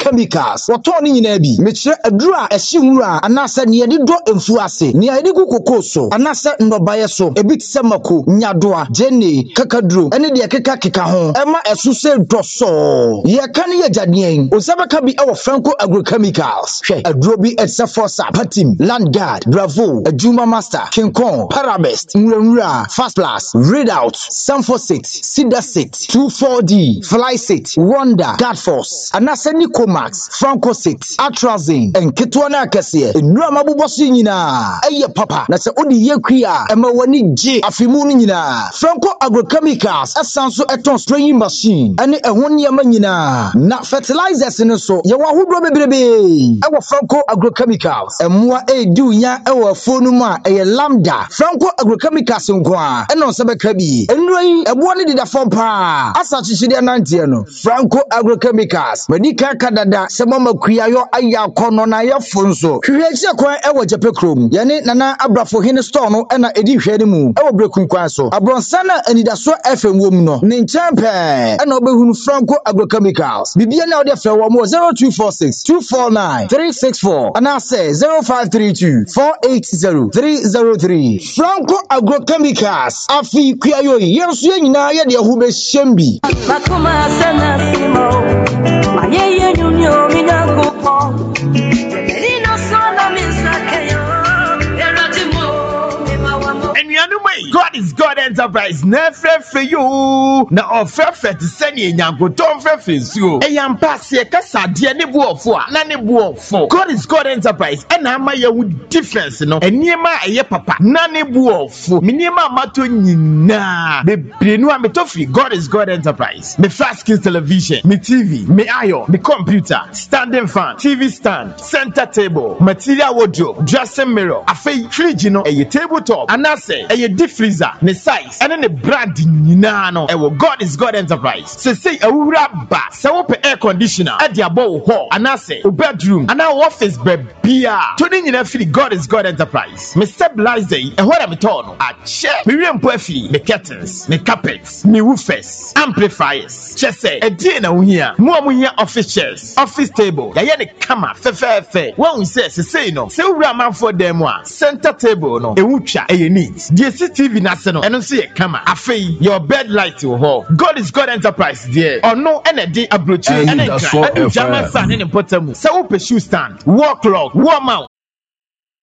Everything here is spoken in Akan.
Agrochemicals. Wato ni nyina bi. Mechire aduru a ehye nwura anase ne yede do emfu ase. Ne yede gu kokoso anase ndobaye so. Ebi tse mako, nyadoa, jene, kakaduro. Ene de keka ho. Ema esuse doso. Ye kan ye jadien. Osabaka bi ewo Franco Agrochemicals. Hwe aduro bi etse force Patim, Landguard, Bravo, Juma Master, King Kong, Parabest, Nwura, Fast Plus, Readout, Sanfosit, Sidasit, 24D, Flysit, Wonder, Godforce, Anase Nicomax, Francosit, Atrazine, and Ketwana Cassia, and Rama Bubosi nyina. Eye papa, na se odi yekria, ema wani J afimu nyina. Franco Agrochemicals, asanso eton spraying machine, ane ehon yama nyina. Na fertilizers ne so, ye wa hudro bebrebe. Ewo Franco Agrochemicals, emwa edu nya ewo fonu ma eye Lambda. Franco Agrochemicals nkwa, eno sebeka bi. Enroi ebo ne dida fom pa. Asa chichide nantie no. Franco Agrochemicals, medika kadada sema makuayo aya kono na ye fonso. Hwehye kwan ewo Jepekrom. Yene nana abrafo hene store no ena edi hwe ne mu. Ewo brekum kwan so. Abronsana anidaso FM wom no. Ne nchempe ena obehunu Franco Agrochemicals. Bibia na ode fe wo mo 0246 249 364 ana say 0532 480 303. Franco Agrochemicals afi kuayo yenso nyina ye de ho be hyembi. Makoma sana simo mayeye nyunyo minakupo Merino sona misakeyo eratimo emawamo. God is God Enterprise. Never for you. Na offer to send you nyango don't for you. E yam pass ye kasa dia ne bu ofo na ne bu ofo. God is God Enterprise. And ama ye with difference no. Eniema eye papa na ne bu ofo. Minima mato nyina. Me brenu am tofi. God is God Enterprise. Me flat screen television, me TV, me iron, me computer, standing fan, TV stand, center table, material wardrobe, dressing mirror, afi fridge no, eye tabletop, anase, eye deep freezer, ne size, and then the brand nyina no. Ewo God is God Enterprise. Say awura ba, say wo air conditioner, at the above hall, anase, o bedroom, and our office bebia. Tony nyina feel God is God Enterprise. Me stabilize e what am turn a chair, me rempo afi, me curtains, me carpets, me woofers, amplifiers. Just say a day na here. More here office chairs, office table. Ya the kama fe. When we say no, say we man for them one center table no. E ucha e needs. DCTV national. And say kama. Afei your bed light to hall. God is God Enterprise there. Or no energy approach. And German san in the bottom. Say open shoe stand, wall clock, wall mount.